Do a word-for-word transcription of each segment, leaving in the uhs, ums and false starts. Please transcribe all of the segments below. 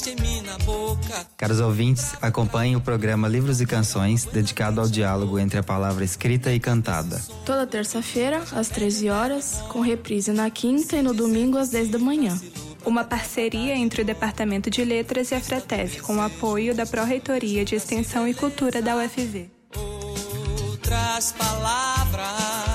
Caros ouvintes, acompanhem o programa Livros e Canções, dedicado ao diálogo entre a palavra escrita e cantada. Toda terça-feira, às treze horas, com reprise na quinta e no domingo às dez da manhã. Uma parceria entre o Departamento de Letras e a FRETEV, com o apoio da Pró-Reitoria de Extensão e Cultura da U F V. Outras palavras,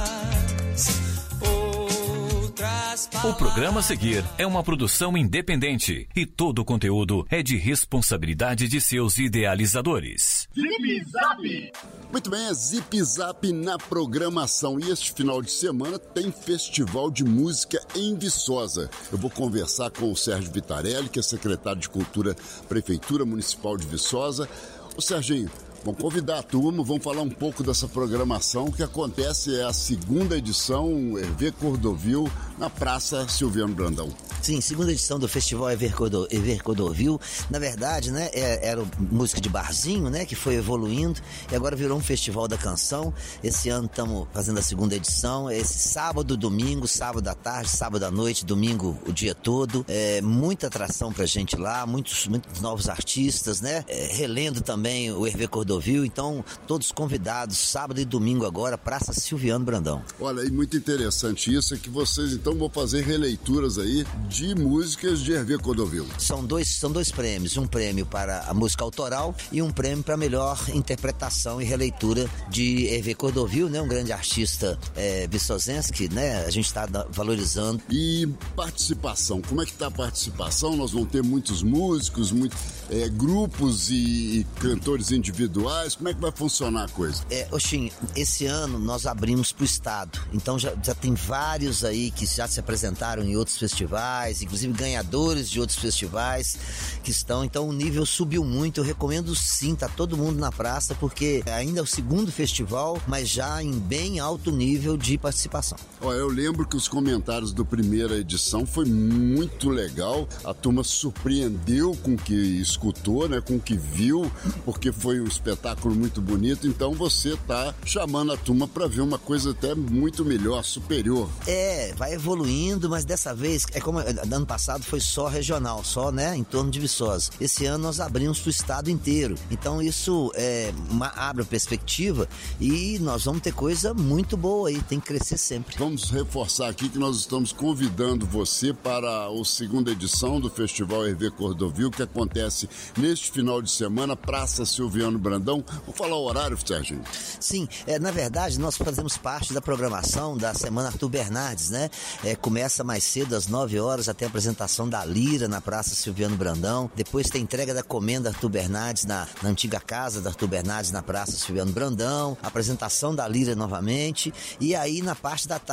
outras palavras. O programa a seguir é uma produção independente e todo o conteúdo é de responsabilidade de seus idealizadores. Zip Zap! Muito bem, é Zip Zap na programação. E este final de semana tem Festival de Música em Viçosa. Eu vou conversar com o Sérgio Vitarelli, que é secretário de Cultura, Prefeitura Municipal de Viçosa. Ô Serginho, vamos convidar a turma, vamos falar um pouco dessa programação que acontece, é a segunda edição Hervé Cordovil na Praça Silviano Brandão. Sim, segunda edição do Festival Hervé Cordovil. Na verdade, né, era música de barzinho, né, que foi evoluindo e agora virou um festival da canção. Esse ano estamos fazendo a segunda edição, esse sábado, domingo, sábado à tarde, sábado à noite, domingo o dia todo. É, muita atração pra gente lá, muitos, muitos novos artistas, né, é, relendo também o Hervé Cordovil. Então, todos convidados, sábado e domingo agora, Praça Silviano Brandão. Olha, e muito interessante isso, é que vocês então vão fazer releituras aí de músicas de Hervé Cordovil. São dois, são dois prêmios, um prêmio para a música autoral e um prêmio para melhor interpretação e releitura de Hervé Cordovil, né, um grande artista é, viçosense que, né, a gente está valorizando. E participação, como é que está a participação? Nós vamos ter muitos músicos, muitos é, grupos e, e cantores individuais, como é que vai funcionar a coisa? É, Oxim, esse ano nós abrimos para o estado, então já, já tem vários aí que já se apresentaram em outros festivais, inclusive ganhadores de outros festivais que estão, então o nível subiu muito. Eu recomendo sim, tá todo mundo na praça, porque ainda é o segundo festival, mas já em bem alto nível de participação. Olha, eu lembro que os comentários da primeira edição foi muito legal, a turma surpreendeu com o que escutou, né, com o que viu, porque foi um espetáculo muito bonito, então você tá chamando a turma para ver uma coisa até muito melhor, superior. É, vai evoluindo, mas dessa vez, é como ano passado foi só regional, só, né, em torno de Viçosa. Esse ano nós abrimos pro estado inteiro, então isso é, uma, abre a perspectiva e nós vamos ter coisa muito boa aí, tem que crescer sempre. Vamos reforçar aqui que nós estamos convidando você para a segunda edição do Festival Hervé Cordovil, que acontece neste final de semana, Praça Silviano Brandão. Vou falar o horário, Sérgio? Sim, é, na verdade nós fazemos parte da programação da Semana Arthur Bernardes, né? É, começa mais cedo, às nove horas, até a apresentação da Lira na Praça Silviano Brandão. Depois tem entrega da Comenda Arthur Bernardes na, na antiga casa da Arthur Bernardes na Praça Silviano Brandão. Apresentação da Lira novamente. E aí na parte da tarde